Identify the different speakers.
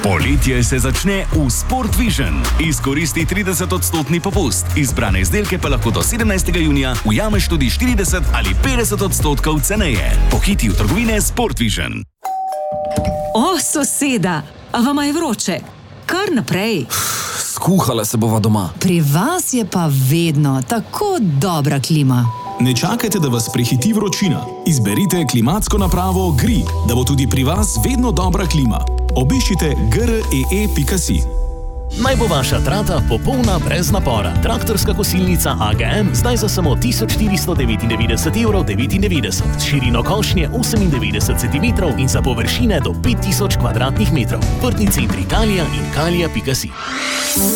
Speaker 1: Poletje se začne v Sport Vision. Izkoristi 30% popust. Izbrane izdelke pa lahko do 17. junija ujameš tudi 40 ali 50% ceneje. Pohiti v trgovine Sport Vision.
Speaker 2: O, soseda, a vama je vroče? Kar naprej.
Speaker 3: Skuhala se bova doma.
Speaker 4: Pri vas je pa vedno tako dobra klima.
Speaker 5: Ne čakajte, da vas prehiti vročina. Izberite klimatsko napravo GRI, da bo tudi pri vas vedno dobra klima. Obiščite gree.si.
Speaker 6: Naj bo vaša trata popolna brez napora. Traktorska kosilnica AGM zdaj za samo 1499,99 €, s širino košnje 98 cm in za površine do 5000 kvadratnih metrov. Vrtni centri Kalija in kalija.si.